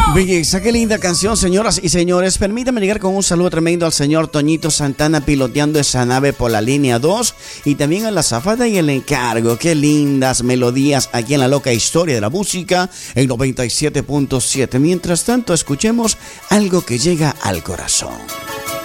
Belleza, qué linda canción, señoras y señores. Permítanme llegar con un saludo tremendo al señor Toñito Santana piloteando esa nave por la línea 2 y también a la azafata y el encargo. Qué lindas melodías aquí en la loca historia de la música en 97.7. Mientras tanto, escuchemos algo que llega al corazón.